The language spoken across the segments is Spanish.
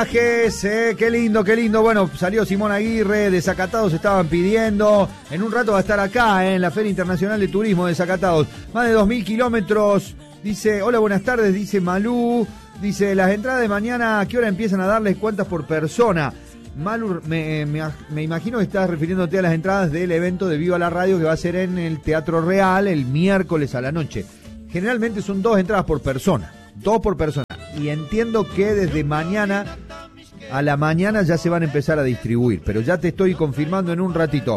Qué lindo, qué lindo. Bueno, salió Simón Aguirre, Desacatados estaban pidiendo. En un rato va a estar acá, en la Feria Internacional de Turismo de Desacatados. Más de 2.000 kilómetros. Dice, hola, buenas tardes, dice Malú. Dice, las entradas de mañana, ¿a qué hora empiezan a darles cuántas por persona? Malú, me imagino que estás refiriéndote a las entradas del evento de Viva la Radio que va a ser en el Teatro Real el miércoles a la noche. Generalmente son 2 entradas por persona. 2 por persona. Y entiendo que desde mañana a la mañana ya se van a empezar a distribuir, pero ya te estoy confirmando en un ratito.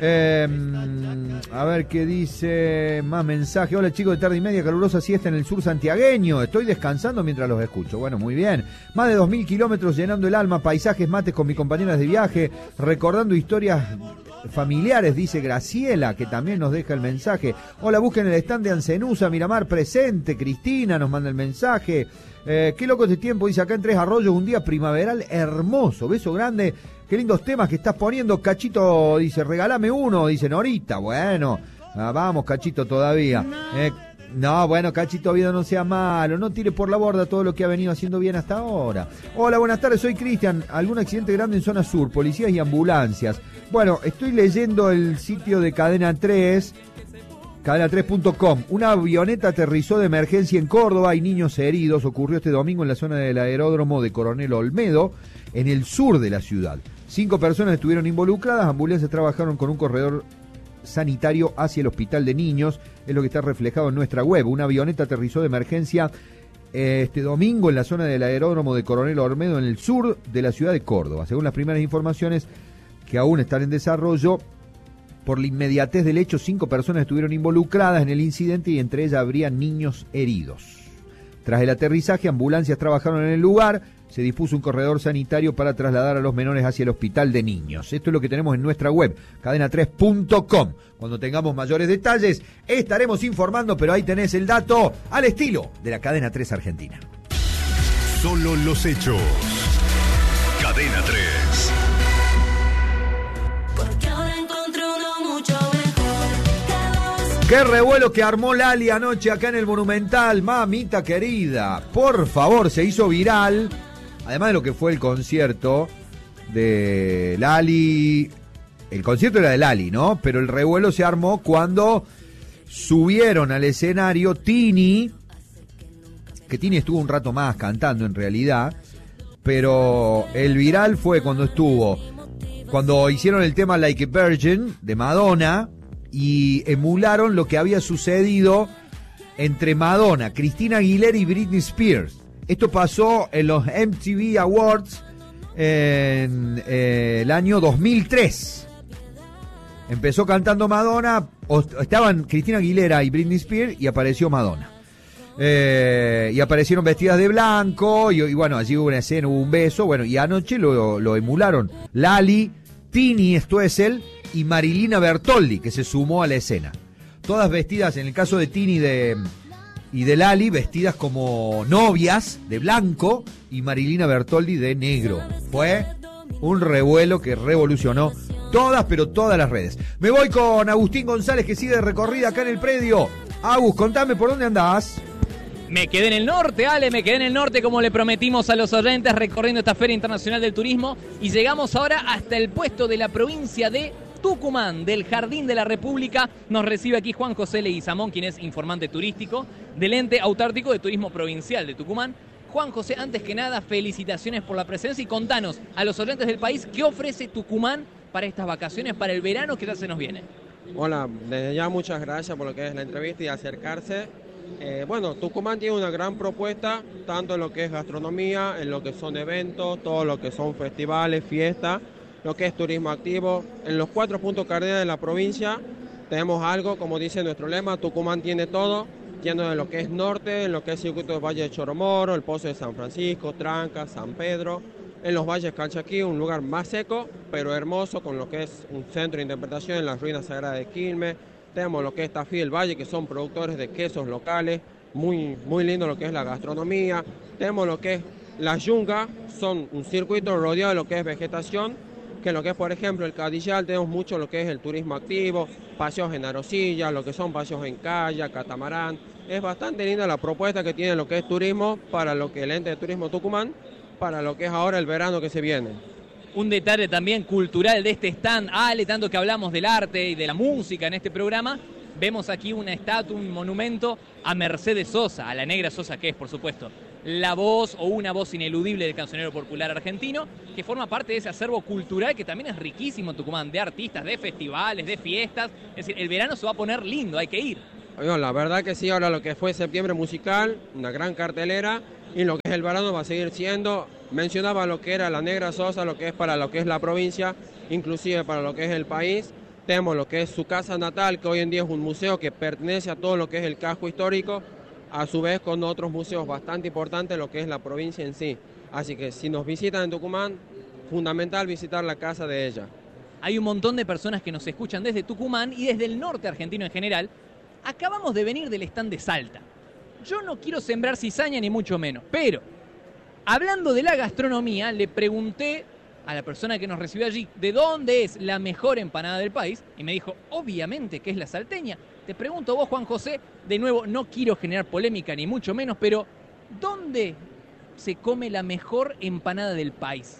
A ver qué dice más mensaje. Hola chicos, de tarde y media, calurosa siesta en el sur santiagueño. Estoy descansando mientras los escucho. Bueno, muy bien. Más de 2.000 kilómetros llenando el alma, paisajes, mates con mis compañeras de viaje, recordando historias familiares, dice Graciela, que también nos deja el mensaje. Hola, busquen el stand de Ancenusa, Miramar presente. Cristina nos manda el mensaje. Qué loco este tiempo, dice acá en Tres Arroyos, un día primaveral hermoso. Beso grande. Qué lindos temas que estás poniendo, Cachito, dice, regálame uno, dice Norita. Bueno, vamos, Cachito, todavía. No, bueno, Cachito, vida no sea malo, no tire por la borda todo lo que ha venido haciendo bien hasta ahora. Hola, buenas tardes, soy Cristian. ¿Algún accidente grande en zona sur? Policías y ambulancias. Bueno, estoy leyendo el sitio de Cadena 3, cadena3.com. Una avioneta aterrizó de emergencia en Córdoba, hay niños heridos. Ocurrió este domingo en la zona del aeródromo de Coronel Olmedo, en el sur de la ciudad. 5 personas estuvieron involucradas, ambulancias trabajaron con un corredor sanitario hacia el hospital de niños, es lo que está reflejado en nuestra web. Una avioneta aterrizó de emergencia este domingo en la zona del aeródromo de Coronel Olmedo, en el sur de la ciudad de Córdoba. Según las primeras informaciones, que aún están en desarrollo, por la inmediatez del hecho, 5 personas estuvieron involucradas en el incidente y entre ellas habría niños heridos. Tras el aterrizaje, ambulancias trabajaron en el lugar, se dispuso un corredor sanitario para trasladar a los menores hacia el hospital de niños. Esto es lo que tenemos en nuestra web, cadena3.com. Cuando tengamos mayores detalles, estaremos informando, pero ahí tenés el dato al estilo de la Cadena 3 Argentina. Solo los hechos. Cadena 3. Qué revuelo que armó Lali anoche acá en el Monumental, mamita querida. Por favor, se hizo viral, además de lo que fue el concierto de Lali. El concierto era de Lali, ¿no? Pero el revuelo se armó cuando subieron al escenario Tini, que Tini estuvo un rato más cantando en realidad, pero el viral fue cuando hicieron el tema Like a Virgin de Madonna, y emularon lo que había sucedido entre Madonna, Cristina Aguilera y Britney Spears. Esto pasó en los MTV Awards en el año 2003. Empezó cantando Madonna, estaban Cristina Aguilera y Britney Spears, y apareció Madonna. Y aparecieron vestidas de blanco, y bueno, allí hubo una escena, hubo un beso, bueno, y anoche lo emularon Lali, Tini Stoessel y Marilina Bertoldi, que se sumó a la escena. Todas vestidas, en el caso de Tini y de Lali, vestidas como novias de blanco, y Marilina Bertoldi de negro. Fue un revuelo que revolucionó todas las redes. Me voy con Agustín González, que sigue de recorrida acá en el predio. Agus, contame por dónde andás. Me quedé en el norte, Ale, me quedé en el norte como le prometimos a los oyentes, recorriendo esta Feria Internacional del Turismo, y llegamos ahora hasta el puesto de la provincia de Tucumán, del Jardín de la República. Nos recibe aquí Juan José Leguizamón, quien es informante turístico del Ente Autárquico de Turismo Provincial de Tucumán. Juan José, antes que nada, felicitaciones por la presencia, y contanos a los oyentes del país qué ofrece Tucumán para estas vacaciones, para el verano que ya se nos viene. Hola, desde ya muchas gracias por lo que es la entrevista y acercarse. Bueno, Tucumán tiene una gran propuesta, tanto en lo que es gastronomía, en lo que son eventos, todo lo que son festivales, fiestas, lo que es turismo activo. En los 4 puntos cardinales de la provincia tenemos algo, como dice nuestro lema, Tucumán tiene todo, yendo en lo que es norte, en lo que es circuito de Valle de Choromoro, el Pozo de San Francisco, Tranca, San Pedro, en los valles Calchaquí, un lugar más seco, pero hermoso, con lo que es un centro de interpretación en las ruinas sagradas de Quilmes. Tenemos lo que es Tafí del Valle, que son productores de quesos locales, muy lindo lo que es la gastronomía. Tenemos lo que es las yungas, son un circuito rodeado de lo que es vegetación, que lo que es, por ejemplo, el Cadillal, tenemos mucho lo que es el turismo activo, paseos en arocilla, lo que son paseos en kayak, catamarán. Es bastante linda la propuesta que tiene lo que es turismo para lo que el Ente de Turismo Tucumán. para lo que es ahora el verano que se viene. Un detalle también cultural de este stand, Ale, tanto que hablamos del arte y de la música en este programa, vemos aquí una estatua, un monumento a Mercedes Sosa, a la Negra Sosa, que es, por supuesto, la voz o una voz ineludible del cancionero popular argentino, que forma parte de ese acervo cultural que también es riquísimo en Tucumán, de artistas, de festivales, de fiestas. Es decir, el verano se va a poner lindo, hay que ir. Bueno, la verdad que sí, ahora lo que fue septiembre musical, una gran cartelera, y lo que es el verano va a seguir siendo. Mencionaba lo que era la Negra Sosa, lo que es para lo que es la provincia, inclusive para lo que es el país. Tenemos lo que es su casa natal, que hoy en día es un museo que pertenece a todo lo que es el casco histórico, a su vez con otros museos bastante importantes, lo que es la provincia en sí. Así que si nos visitan en Tucumán, fundamental visitar la casa de ella. Hay un montón de personas que nos escuchan desde Tucumán y desde el norte argentino en general. Acabamos de venir del stand de Salta. Yo no quiero sembrar cizaña ni mucho menos, pero hablando de la gastronomía, le pregunté a la persona que nos recibió allí de dónde es la mejor empanada del país y me dijo, obviamente que es la salteña. Te pregunto vos, Juan José, de nuevo, no quiero generar polémica ni mucho menos, pero ¿dónde se come la mejor empanada del país?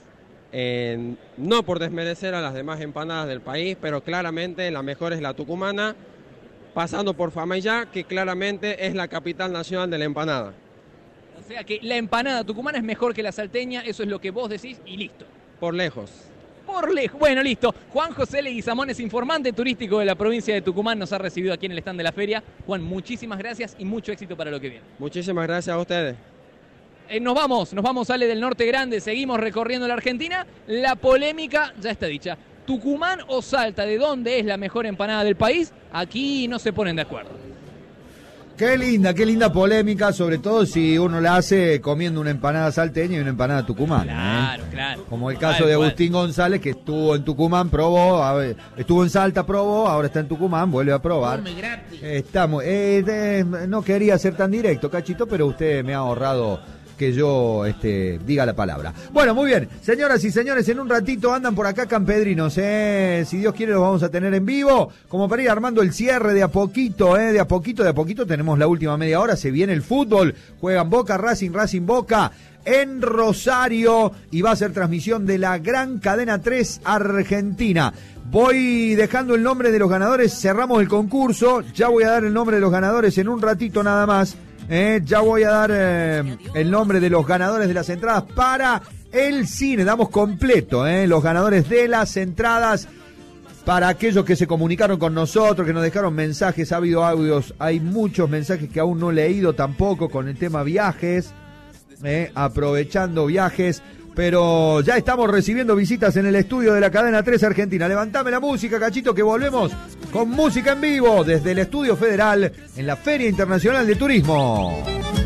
No por desmerecer a las demás empanadas del país, pero claramente la mejor es la tucumana, pasando por Famaillá, que claramente es la capital nacional de la empanada. O sea que la empanada tucumana es mejor que la salteña, eso es lo que vos decís y listo. Por lejos. Por lejos. Bueno, listo. Juan José Leguizamón es informante turístico de la provincia de Tucumán, nos ha recibido aquí en el stand de la feria. Juan, muchísimas gracias y mucho éxito para lo que viene. Muchísimas gracias a ustedes. Nos vamos, Ale, del Norte Grande, seguimos recorriendo la Argentina. La polémica ya está dicha. Tucumán o Salta, ¿de dónde es la mejor empanada del país? Aquí no se ponen de acuerdo. Qué linda polémica, sobre todo si uno la hace comiendo una empanada salteña y una empanada tucumana. Claro. Como el caso de Agustín González, que estuvo en Tucumán, probó, estuvo en Salta, probó, ahora está en Tucumán, vuelve a probar. No quería ser tan directo, Cachito, pero usted me ha ahorrado que yo diga la palabra. Bueno, muy bien, señoras y señores, en un ratito andan por acá campedrinos, si Dios quiere los vamos a tener en vivo, como para ir armando el cierre de a poquito, de a poquito tenemos la última media hora, se viene el fútbol, juegan Boca, Racing Boca en Rosario y va a ser transmisión de la gran Cadena 3 Argentina. Voy dejando el nombre de los ganadores, cerramos el concurso, ya voy a dar el nombre de los ganadores en un ratito nada más. Ya voy a dar el nombre de los ganadores de las entradas para el cine. Damos completo los ganadores de las entradas para aquellos que se comunicaron con nosotros, que nos dejaron mensajes. Ha habido audios, hay muchos mensajes que aún no he leído tampoco con el tema viajes, aprovechando viajes. Pero ya estamos recibiendo visitas en el estudio de la Cadena 3 Argentina. Levantame la música, Cachito, que volvemos con música en vivo desde el Estudio Federal en la Feria Internacional de Turismo.